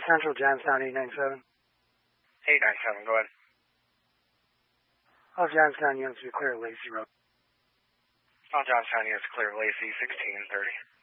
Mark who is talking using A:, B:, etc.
A: Central, Johnstown 897.
B: 897, go ahead.
A: All Johnstown units be clear at Lacey Road.
B: All Johnstown units clear, Lacey, 1630.